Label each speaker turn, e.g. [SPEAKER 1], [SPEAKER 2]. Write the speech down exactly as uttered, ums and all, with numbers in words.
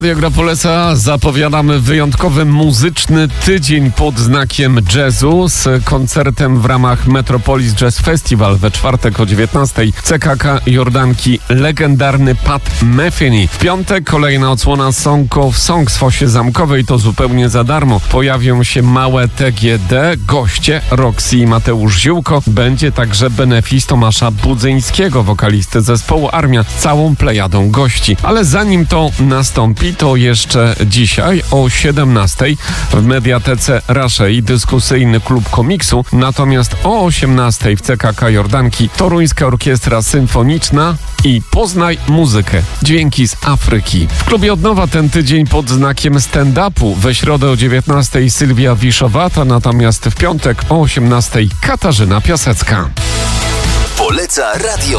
[SPEAKER 1] Radio Poleca, zapowiadamy wyjątkowy muzyczny tydzień pod znakiem jazzu z koncertem w ramach Metropolis Jazz Festival we czwartek o dziewiętnastej. C K K Jordanki, legendarny Pat Metheny. W piątek kolejna odsłona Song of Songs w Fosie Zamkowej, to zupełnie za darmo. Pojawią się małe T G D, goście Roxy i Mateusz Ziółko. Będzie także benefis Tomasza Budzyńskiego, wokalisty zespołu Armia, z całą plejadą gości. Ale zanim to nastąpi, to jeszcze dzisiaj o siedemnastej w Mediatece Raszej dyskusyjny klub komiksu, natomiast o osiemnastej w C K K Jordanki Toruńska Orkiestra Symfoniczna i Poznaj muzykę. Dźwięki z Afryki. W klubie od nowa ten tydzień pod znakiem stand-upu. We środę o dziewiętnastej Sylwia Wiszowata, natomiast w piątek o osiemnastej Katarzyna Piasecka.
[SPEAKER 2] Poleca Radio